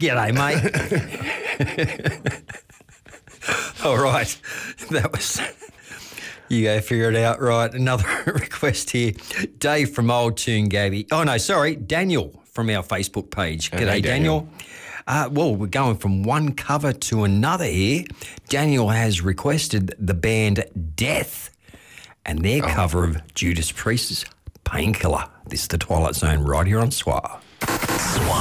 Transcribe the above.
G'day, mate. All right. That was... You go figure it out. Right, another request here. Dave from Old Toongabbie. Oh, no, sorry, Daniel from our Facebook page. G'day, Daniel. Well, we're going from one cover to another here. Daniel has requested the band Death and their cover of Judas Priest's Painkiller. This is the Twilight Zone right here on SWR.